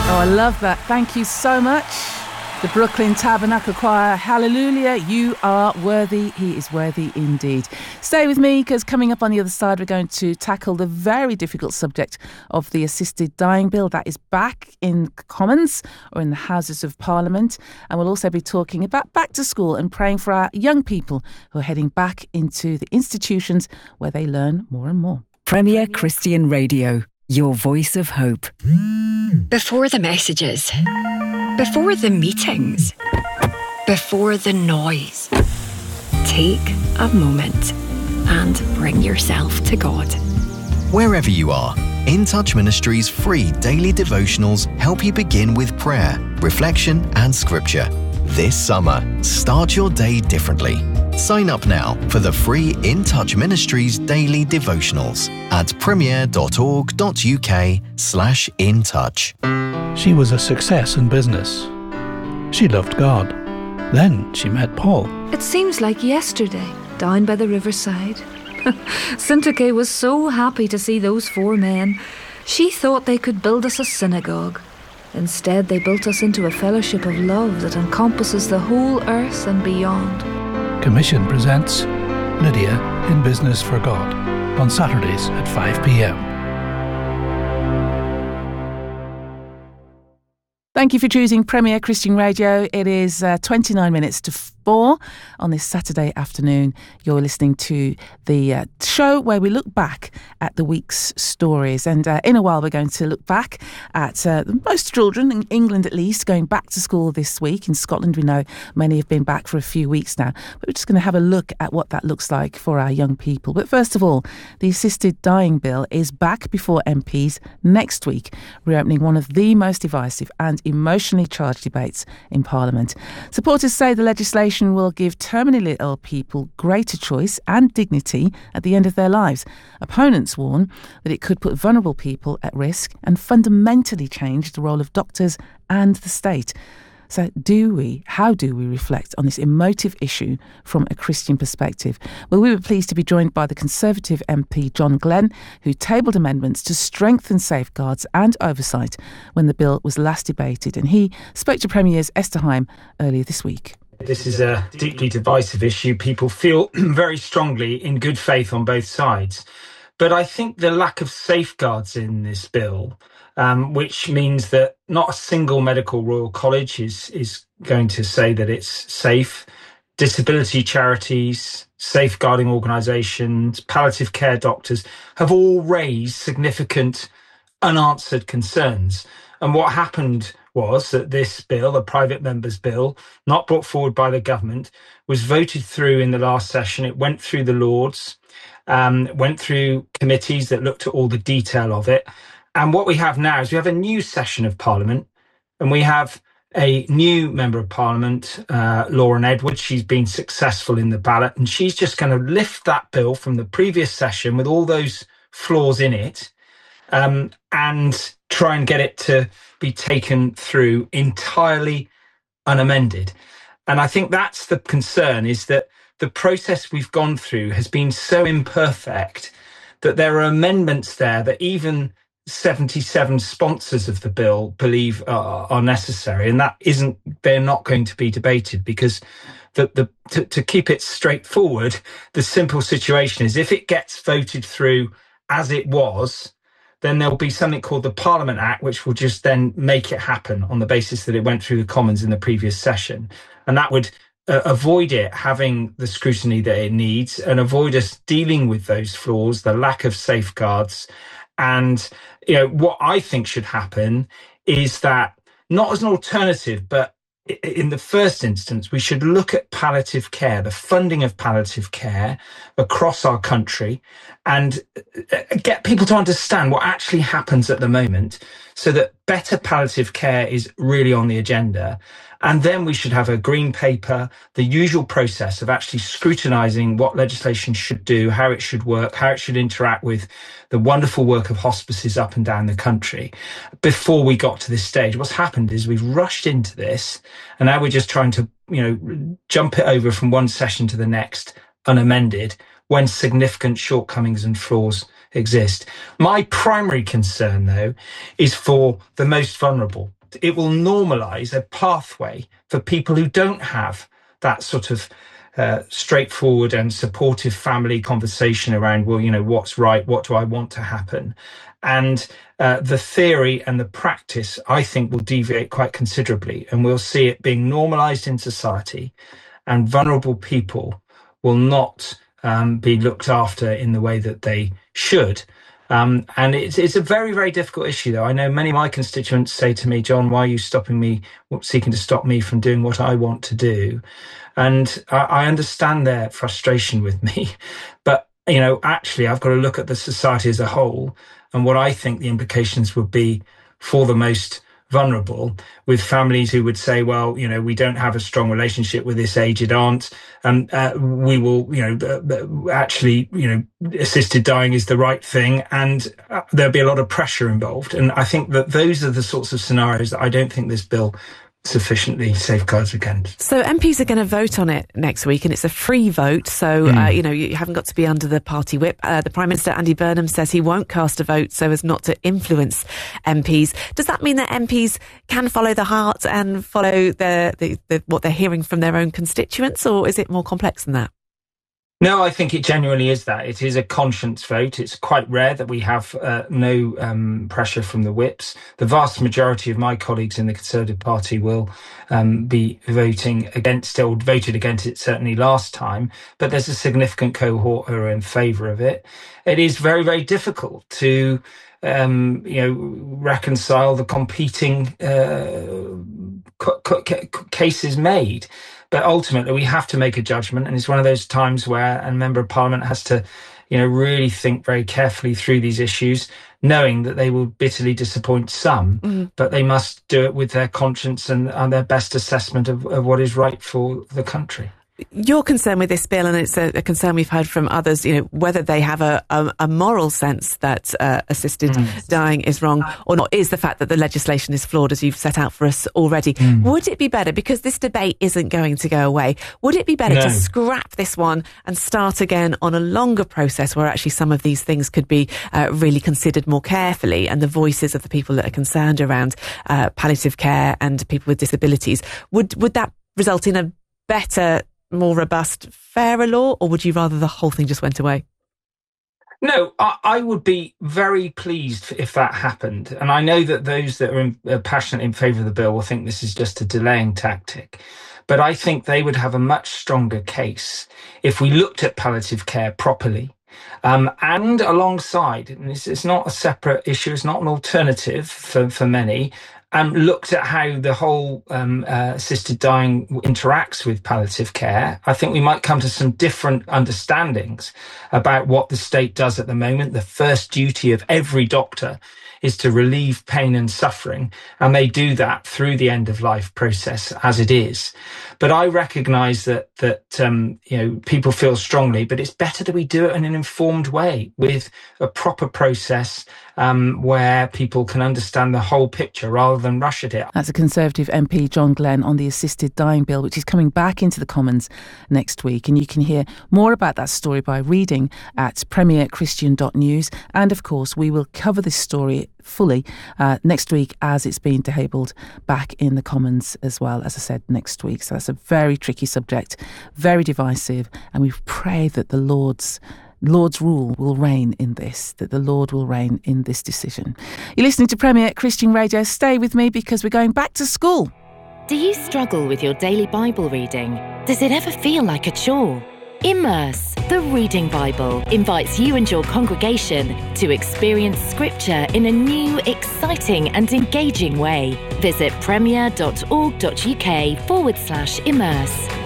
Oh, I love that. Thank you so much. The Brooklyn Tabernacle Choir, hallelujah, you are worthy. He is worthy indeed. Stay with me, because coming up on the other side, we're going to tackle the very difficult subject of the Assisted Dying Bill that is back in Commons or in the Houses of Parliament. And we'll also be talking about back to school and praying for our young people who are heading back into the institutions where they learn more and more. Premier Christian Radio, your voice of hope. Before the messages, before the meetings, before the noise, take a moment and bring yourself to God. Wherever you are, In Touch Ministries' free daily devotionals help you begin with prayer, reflection and scripture. This summer, start your day differently. Sign up now for the free In Touch Ministries daily devotionals at premier.org.uk/intouch. She was a success in business. She loved God. Then she met Paul. It seems like yesterday, down by the riverside. Syntyche was so happy to see those four men. She thought they could build us a synagogue. Instead, they built us into a fellowship of love that encompasses the whole earth and beyond. Commission presents Lydia in Business for God on Saturdays at 5 p.m. Thank you for choosing Premier Christian Radio. It is 29 minutes to 4 on this Saturday afternoon. You're listening to the show where we look back at the week's stories. And in a while, we're going to look back at most children, in England at least, going back to school this week. In Scotland, we know many have been back for a few weeks now. But we're just going to have a look at what that looks like for our young people. But first of all, the Assisted Dying Bill is back before MPs next week, reopening one of the most divisive and emotionally charged debates in Parliament. Supporters say the legislation will give terminally ill people greater choice and dignity at the end of their lives. Opponents warn that it could put vulnerable people at risk and fundamentally change the role of doctors and the state. So how do we reflect on this emotive issue from a Christian perspective? Well, we were pleased to be joined by the Conservative MP John Glenn, who tabled amendments to strengthen safeguards and oversight when the bill was last debated. And he spoke to Premiers Esther Heim earlier this week. This is a deeply divisive issue. People feel very strongly in good faith on both sides. But I think the lack of safeguards in this bill, which means that not a single medical Royal College is going to say that it's safe. Disability charities, safeguarding organisations, palliative care doctors have all raised significant unanswered concerns. And what happened was that this bill, a private member's bill, not brought forward by the government, was voted through in the last session. It went through the Lords, went through committees that looked at all the detail of it. And what we have now is we have a new session of Parliament, and we have a new Member of Parliament, Lauren Edwards. She's been successful in the ballot, and she's just going to lift that bill from the previous session with all those flaws in it, and try and get it to be taken through entirely unamended. And I think that's the concern, is that the process we've gone through has been so imperfect that there are amendments there that even 77 sponsors of the bill believe are necessary, and they're not going to be debated, because to keep it straightforward, the simple situation is if it gets voted through as it was, then there'll be something called the Parliament Act, which will just then make it happen on the basis that it went through the Commons in the previous session. And that would avoid it having the scrutiny that it needs and avoid us dealing with those flaws, the lack of safeguards. And, what I think should happen is that, not as an alternative, but in the first instance, we should look at palliative care, the funding of palliative care across our country, and get people to understand what actually happens at the moment, so that better palliative care is really on the agenda. And then we should have a green paper, the usual process of actually scrutinising what legislation should do, how it should work, how it should interact with the wonderful work of hospices up and down the country before we got to this stage. What's happened is we've rushed into this, and now we're just trying to, jump it over from one session to the next unamended when significant shortcomings and flaws exist. My primary concern, though, is for the most vulnerable. fact, it will normalise a pathway for people who don't have that sort of straightforward and supportive family conversation around, well, what's right, what do I want to happen? And the theory and the practice, I think, will deviate quite considerably, and we'll see it being normalised in society, and vulnerable people will not be looked after in the way that they should. And it's a very, very difficult issue, though. I know many of my constituents say to me, John, why are you seeking to stop me from doing what I want to do? And I understand their frustration with me. But, actually, I've got to look at the society as a whole and what I think the implications would be for the most vulnerable, with families who would say, well, we don't have a strong relationship with this aged aunt, and we will, actually, assisted dying is the right thing, and there'll be a lot of pressure involved. And I think that those are the sorts of scenarios that I don't think this bill sufficiently safeguards against. So MPs are going to vote on it next week, and it's a free vote. So, you haven't got to be under the party whip. The Prime Minister, Andy Burnham, says he won't cast a vote so as not to influence MPs. Does that mean that MPs can follow the heart and follow what they're hearing from their own constituents, or is it more complex than that? No, I think it genuinely is that. It is a conscience vote. It's quite rare that we have no pressure from the whips. The vast majority of my colleagues in the Conservative Party will be voting against it, or voted against it certainly last time, but there's a significant cohort who are in favour of it. It is very, very difficult to reconcile the competing cases made. But ultimately, we have to make a judgment, and it's one of those times where a Member of Parliament has to, really think very carefully through these issues, knowing that they will bitterly disappoint some, but they must do it with their conscience and their best assessment of what is right for the country. Your concern with this bill, and it's a concern we've heard from others, whether they have a moral sense that assisted dying is wrong or not, is the fact that the legislation is flawed, as you've set out for us already. Would it be better, because this debate isn't going to go away, would it be better to scrap this one and start again on a longer process where actually some of these things could be really considered more carefully, and the voices of the people that are concerned around palliative care and people with disabilities, would that result in a better, more robust, fairer law, or would you rather the whole thing just went away? No, I would be very pleased if that happened. And I know that those that are passionate in favour of the bill will think this is just a delaying tactic. But I think they would have a much stronger case if we looked at palliative care properly. And alongside, and it's not a separate issue, it's not an alternative for many, looked at how the whole assisted dying interacts with palliative care. I think we might come to some different understandings about what the state does at the moment. The first duty of every doctor is to relieve pain and suffering, and they do that through the end-of-life process as it is. But I recognise that people feel strongly, but it's better that we do it in an informed way with a proper process where people can understand the whole picture rather than rush at it. That's a Conservative MP, John Glenn, on the assisted dying bill, which is coming back into the Commons next week. And you can hear more about that story by reading at premierchristian.news. And of course, we will cover this story fully next week as it's being tabled back in the Commons as well, as I said, next week. So that's a very tricky subject, very divisive, and we pray that the Lord's rule will reign in this, that the Lord will reign in this decision. You're listening to Premier Christian Radio. Stay with me because we're going back to school. Do you struggle with your daily Bible reading? Does it ever feel like a chore? Immerse, the Reading Bible, invites you and your congregation to experience Scripture in a new, exciting and engaging way. Visit premier.org.uk/immerse.